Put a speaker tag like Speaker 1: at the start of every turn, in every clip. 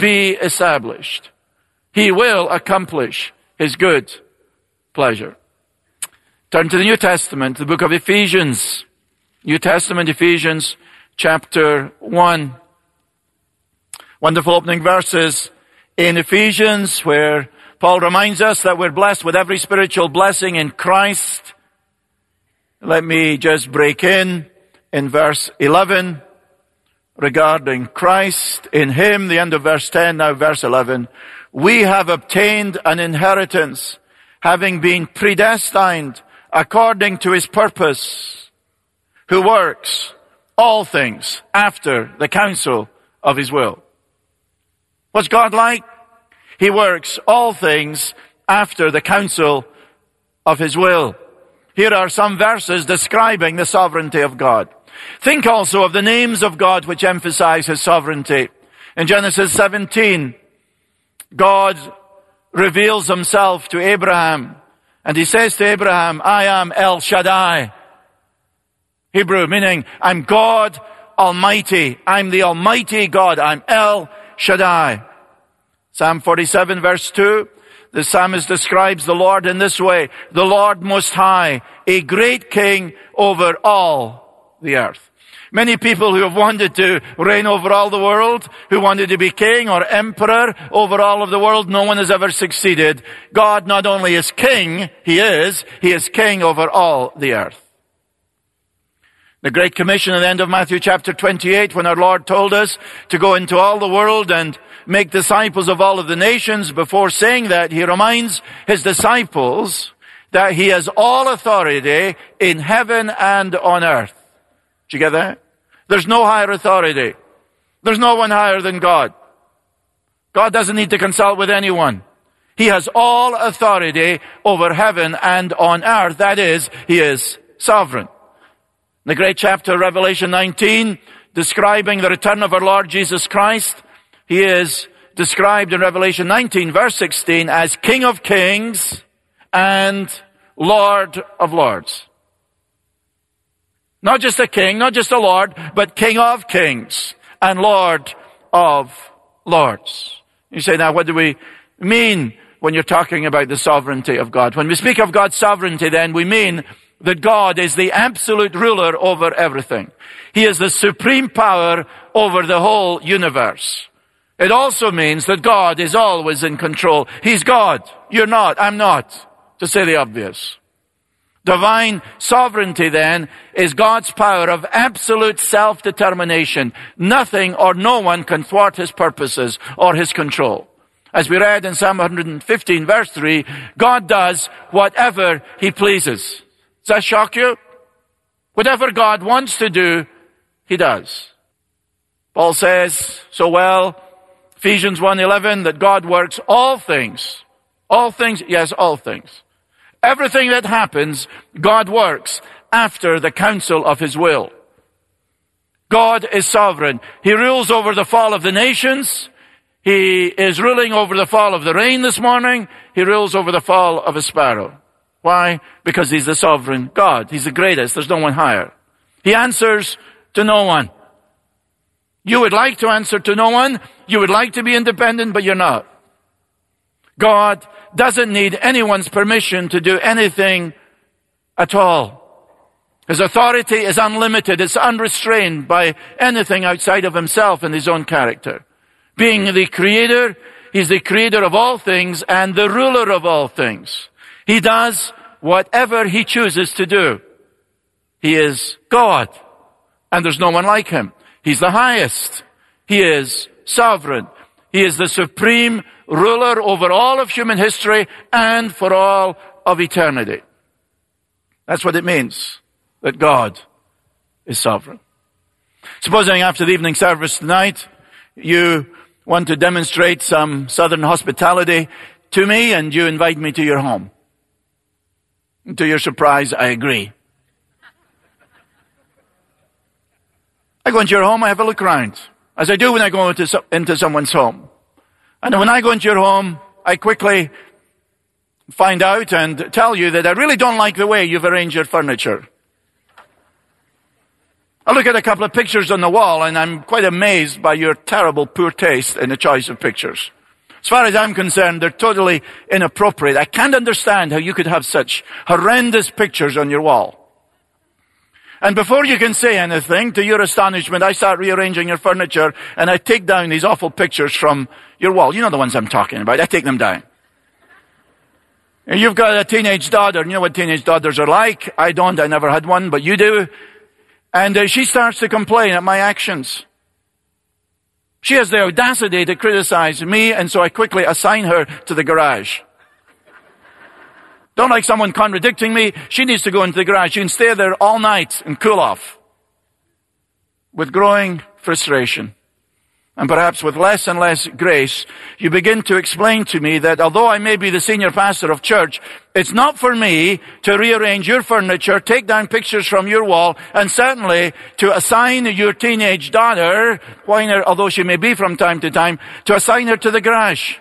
Speaker 1: be established. He will accomplish his good pleasure. Turn to the New Testament, the book of Ephesians. New Testament, Ephesians chapter 1. Wonderful opening verses in Ephesians where Paul reminds us that we're blessed with every spiritual blessing in Christ. Let me just break in verse 11 regarding Christ. In him, the end of verse 10, now verse 11. We have obtained an inheritance, having been predestined according to his purpose, who works all things after the counsel of his will. What's God like? He works all things after the counsel of his will. Here are some verses describing the sovereignty of God. Think also of the names of God which emphasize his sovereignty. In Genesis 17, God reveals himself to Abraham, and he says to Abraham, I am El Shaddai. Hebrew, meaning I'm God Almighty. I'm the Almighty God. I'm El Shaddai. Psalm 47 verse 2, the psalmist describes the Lord in this way, the Lord Most High, a great king over all the earth. Many people who have wanted to reign over all the world, who wanted to be king or emperor over all of the world, no one has ever succeeded. God not only is king, he is king over all the earth. The Great Commission at the end of Matthew chapter 28, when our Lord told us to go into all the world and make disciples of all of the nations, before saying that, he reminds his disciples that he has all authority in heaven and on earth. Did you get that? There's no higher authority. There's no one higher than God. God doesn't need to consult with anyone. He has all authority over heaven and on earth. That is, he is sovereign. The great chapter, Revelation 19, describing the return of our Lord Jesus Christ, he is described in Revelation 19, verse 16, as King of Kings and Lord of Lords. Not just a king, not just a lord, but King of Kings and Lord of Lords. You say, now what do we mean when you're talking about the sovereignty of God? When we speak of God's sovereignty, then we mean that God is the absolute ruler over everything. He is the supreme power over the whole universe. It also means that God is always in control. He's God. You're not. I'm not. To say the obvious. Divine sovereignty, then, is God's power of absolute self-determination. Nothing or no one can thwart his purposes or his control. As we read in Psalm 115, verse 3, God does whatever he pleases. Does that shock you? Whatever God wants to do, he does. Paul says so well, Ephesians 1:11, that God works all things. All things, yes, all things. Everything that happens, God works after the counsel of his will. God is sovereign. He rules over the fall of the nations. He is ruling over the fall of the rain this morning. He rules over the fall of a sparrow. Why? Because he's the sovereign God. He's the greatest. There's no one higher. He answers to no one. You would like to answer to no one. You would like to be independent, but you're not. God doesn't need anyone's permission to do anything at all. His authority is unlimited. It's unrestrained by anything outside of himself and his own character. Being the creator, he's the creator of all things and the ruler of all things. He does whatever he chooses to do. He is God, and there's no one like him. He's the highest. He is sovereign. He is the supreme ruler over all of human history and for all of eternity. That's what it means, that God is sovereign. Supposing after the evening service tonight, you want to demonstrate some southern hospitality to me and you invite me to your home. To your surprise, I agree. I go into your home, I have a look around, as I do when I go into someone's home. And when I go into your home, I quickly find out and tell you that I really don't like the way you've arranged your furniture. I look at a couple of pictures on the wall and I'm quite amazed by your terrible poor taste in the choice of pictures. As far as I'm concerned, they're totally inappropriate. I can't understand how you could have such horrendous pictures on your wall. And before you can say anything, to your astonishment, I start rearranging your furniture and I take down these awful pictures from your wall. You know the ones I'm talking about. I take them down. And you've got a teenage daughter. You know what teenage daughters are like. I don't. I never had one, but you do. And she starts to complain at my actions. She has the audacity to criticize me, and so I quickly assign her to the garage. Don't like someone contradicting me. She needs to go into the garage. She can stay there all night and cool off. With growing frustration, and perhaps with less and less grace, you begin to explain to me that although I may be the senior pastor of church, it's not for me to rearrange your furniture, take down pictures from your wall, and certainly to assign your teenage daughter, whiner, although she may be from time to time, to assign her to the garage.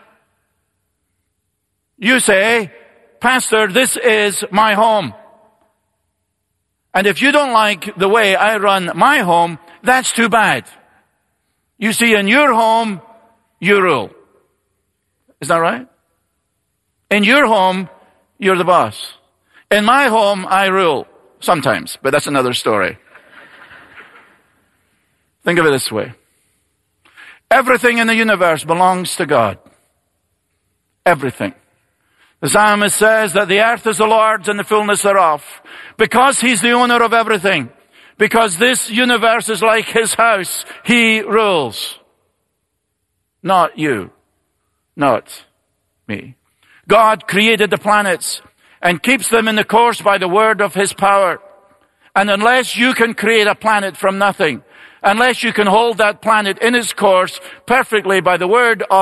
Speaker 1: You say, Pastor, this is my home. And if you don't like the way I run my home, that's too bad. You see, in your home, you rule. Is that right? In your home, you're the boss. In my home, I rule. Sometimes, but that's another story. Think of it this way. Everything in the universe belongs to God. Everything. The psalmist says that the earth is the Lord's and the fullness thereof. Because He's the owner of everything. Because this universe is like His house. He rules. Not you. Not me. God created the planets and keeps them in the course by the word of His power. And unless you can create a planet from nothing, unless you can hold that planet in its course perfectly by the word of